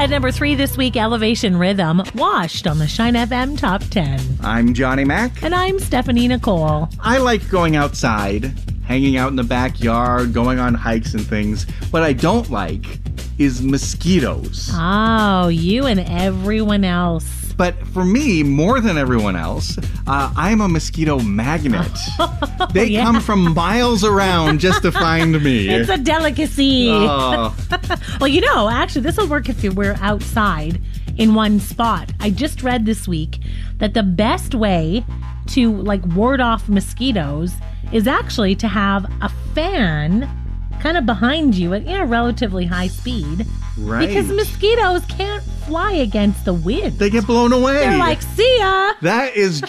At number 3 this week, Elevation Rhythm, Washed on the Shine FM Top 10. I'm Johnny Mac. And I'm Stephanie Nicole. I like going outside, hanging out in the backyard, going on hikes and things. What I don't like is mosquitoes. Oh, you and everyone else. But for me, more than everyone else, I'm a mosquito magnet. They come from miles around just to find me. It's a delicacy. Oh. Well, actually, this will work if we're outside in one spot. I just read this week that the best way to ward off mosquitoes is actually to have a fan kind of behind you at relatively high speed. Right. Because mosquitoes can't fly against the wind. They get blown away. They're like, see ya. That is